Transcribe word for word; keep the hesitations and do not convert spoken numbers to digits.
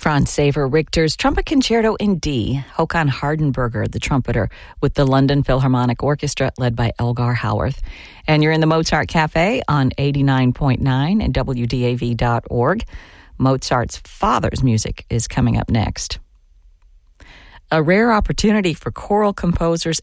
Franz Xaver Richter's Trumpet Concerto in D, Håkan Hardenberger, the trumpeter, with the London Philharmonic Orchestra led by Elgar Howarth. And you're in the Mozart Cafe on eighty-nine point nine and W D A V dot org. Mozart's father's music is coming up next. A rare opportunity for choral composers